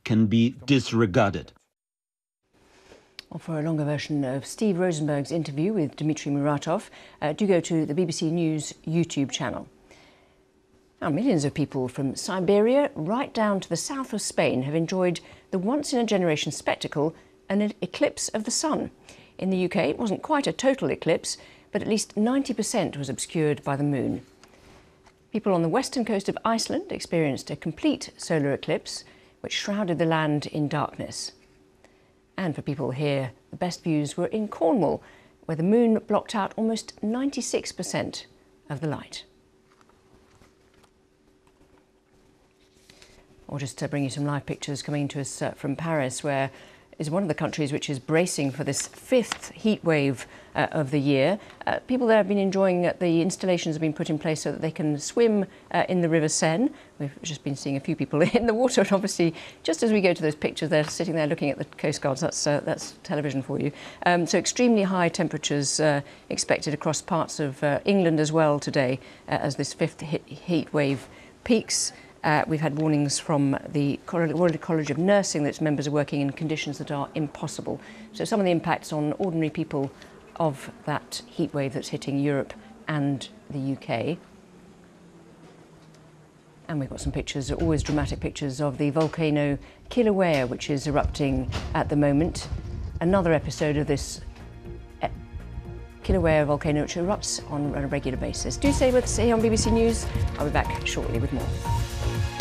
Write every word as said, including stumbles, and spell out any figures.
can be disregarded. Well, for a longer version of Steve Rosenberg's interview with Dmitry Muratov, uh, do go to the B B C News YouTube channel. Now, millions of people from Siberia right down to the south of Spain have enjoyed the once-in-a-generation spectacle, an eclipse of the sun. In the U K, it wasn't quite a total eclipse, but at least ninety percent was obscured by the moon. People on the western coast of Iceland experienced a complete solar eclipse, which shrouded the land in darkness. And for people here, the best views were in Cornwall, where the moon blocked out almost ninety-six percent of the light. Or just to bring you some live pictures coming to us uh, from Paris, where is one of the countries which is bracing for this fifth heat wave uh, of the year. Uh, people there have been enjoying uh, the installations have been put in place so that they can swim uh, in the River Seine. We've just been seeing a few people in the water, and obviously, just as we go to those pictures, they're sitting there looking at the Coast Guards. That's uh, that's television for you. Um, so extremely high temperatures uh, expected across parts of uh, England as well today, uh, as this fifth heat wave peaks. Uh, we've had warnings from the Royal College of Nursing that its members are working in conditions that are impossible. So some of the impacts on ordinary people of that heat wave that's hitting Europe and the U K. And we've got some pictures, always dramatic pictures, of the volcano Kilauea, which is erupting at the moment. Another episode of this Kilauea volcano, which erupts on a regular basis. Do stay with us here on B B C News. I'll be back shortly with more.